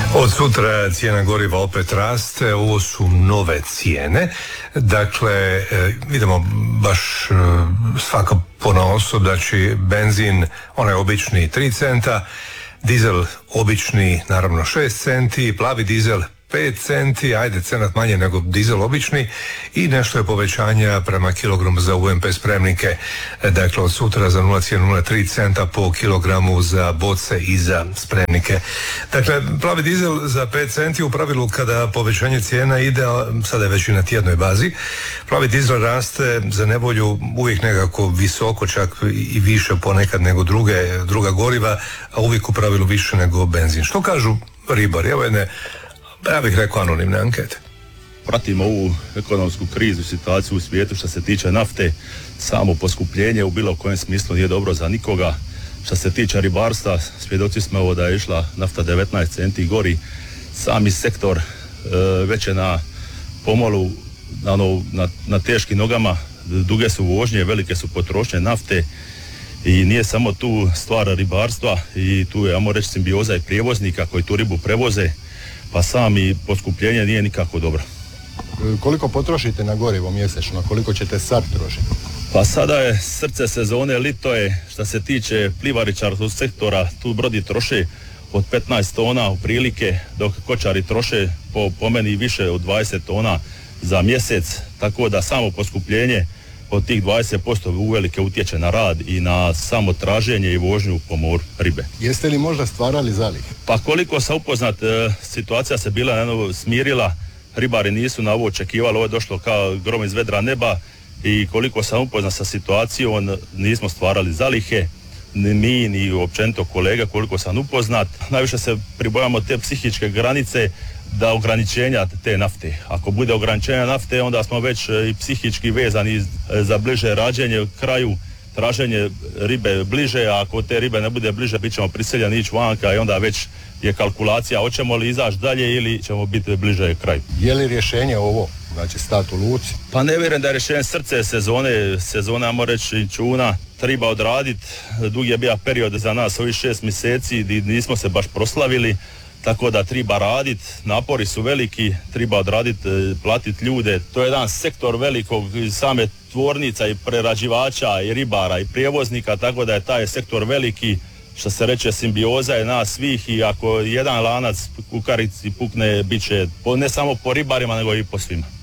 Od sutra cijena goriva opet raste, ovo su nove cijene, dakle idemo baš svaka ponaosob, znači benzin, onaj obični 3 centa, dizel obični naravno 6 centi, plavi dizel 5 centi, ajde cenat manje nego dizel obični i nešto je povećanja prema kilogramu za UMP spremnike, dakle od sutra za 0,03 centa po kilogramu za boce i za spremnike. Dakle, plavi dizel za 5 centi u pravilu kada povećanje cijena ide, sada je već i na tjednoj bazi, plavi dizel raste za nevolju uvijek nekako visoko, čak i više ponekad nego druga goriva, a uvijek u pravilu više nego benzin. Što kažu ribari? Evo jedne, ja bih rekao, anonimne ankete. Pratimo ovu ekonomsku krizu, situaciju u svijetu što se tiče nafte, samo poskupljenje u bilo kojem smislu nije dobro za nikoga. Što se tiče ribarstva, svjedoci smo ovo da je išla nafta 19 centi gori, sami sektor već je na pomolu, na teškim nogama, duge su vožnje, velike su potrošnje nafte i nije samo tu stvar ribarstva i tu je, ajmo reći, simbioza i prijevoznika koji tu ribu prevoze, pa sami poskupljenje nije nikako dobro. Koliko potrošite na gorivo mjesečno? Koliko ćete sad trošiti? Pa sada je srce sezone, lito je, što se tiče plivaričarskog sektora, tu brodi troše od 15 tona u prilike, dok kočari troše po meni više od 20 tona za mjesec, tako da samo poskupljenje od tih 20% uvelike utječe na rad i na samo traženje i vožnju po moru ribe. Jeste li možda stvarali zalihe? Pa koliko sam upoznat, situacija se bila smirila, ribari nisu na ovo očekivali, ovo je došlo kao grom iz vedra neba i koliko sam upoznat sa situacijom, nismo stvarali zalihe, ni mi, ni općenito kolega, koliko sam upoznat. Najviše se pribojamo te psihičke granice da ograničenja te nafte. Ako bude ograničenja nafte, onda smo već i psihički vezani za bliže rađenje kraju, traženje ribe bliže, a ako te ribe ne bude bliže, bit ćemo prisiljeni ići vanka i onda već je kalkulacija hoćemo li izaći dalje ili ćemo biti bliže kraju. Je li rješenje ovo, znači stati u luci? Pa ne vjerujem da je rješenje srce sezone, ajmo reći čuna, treba odraditi. Dug je bio period za nas ovih 6 mjeseci gdje nismo se baš proslavili, tako da treba raditi, napori su veliki, treba odraditi, platiti ljude. To je jedan sektor velikog, same tvornica i prerađivača i ribara i prijevoznika, tako da je taj sektor veliki, što se reče simbioza je nas svih i ako jedan lanac kukarici pukne, bit će ne samo po ribarima nego i po svima.